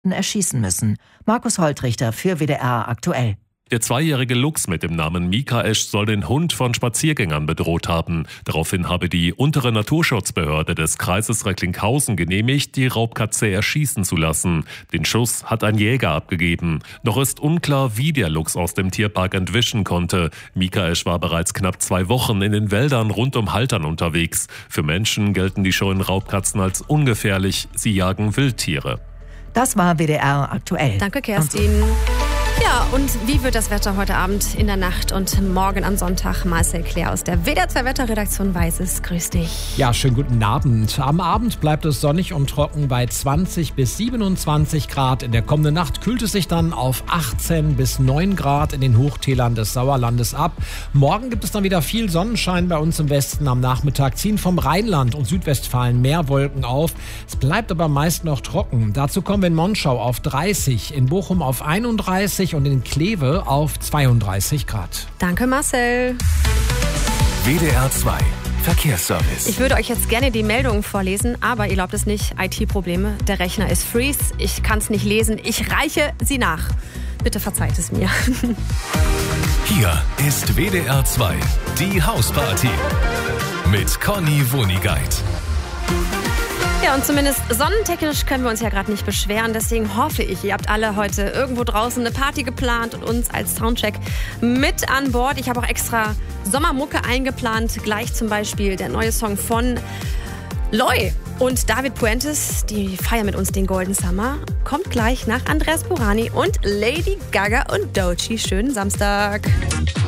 erschießen müssen. Markus Holtrichter für WDR aktuell. Der 2-jährige Luchs mit dem Namen Mikaesch soll den Hund von Spaziergängern bedroht haben. Daraufhin habe die untere Naturschutzbehörde des Kreises Recklinghausen genehmigt, die Raubkatze erschießen zu lassen. Den Schuss hat ein Jäger abgegeben. Noch ist unklar, wie der Luchs aus dem Tierpark entwischen konnte. Mikaesch war bereits knapp 2 Wochen in den Wäldern rund um Haltern unterwegs. Für Menschen gelten die scheuen Raubkatzen als ungefährlich. Sie jagen Wildtiere. Das war WDR aktuell. Danke, Kerstin. Ja, und wie wird das Wetter heute Abend, in der Nacht und morgen am Sonntag? Marcel Claire aus der WDR 2 Wetterredaktion weiß es. Grüß dich. Ja, schönen guten Abend. Am Abend bleibt es sonnig und trocken bei 20 bis 27 Grad. In der kommenden Nacht kühlt es sich dann auf 18 bis 9 Grad in den Hochtälern des Sauerlandes ab. Morgen gibt es dann wieder viel Sonnenschein bei uns im Westen. Am Nachmittag ziehen vom Rheinland und Südwestfalen mehr Wolken auf. Es bleibt aber meist noch trocken. Dazu kommen wir in Monschau auf 30, in Bochum auf 31 und in Kleve auf 32 Grad. Danke, Marcel. WDR 2 Verkehrsservice. Ich würde euch jetzt gerne die Meldungen vorlesen, aber ihr glaubt es nicht, IT-Probleme. Der Rechner ist freeze, ich kann es nicht lesen, ich reiche sie nach. Bitte verzeiht es mir. Hier ist WDR 2, die Hausparty mit Conny Wonigkeit. Ja, und zumindest sonnentechnisch können wir uns ja gerade nicht beschweren. Deswegen hoffe ich, ihr habt alle heute irgendwo draußen eine Party geplant und uns als Soundcheck mit an Bord. Ich habe auch extra Sommermucke eingeplant. Gleich zum Beispiel der neue Song von Loy und David Puentes. Die feiern mit uns den Golden Summer. Kommt gleich nach Andreas Burani und Lady Gaga und Doechii. Schönen Samstag.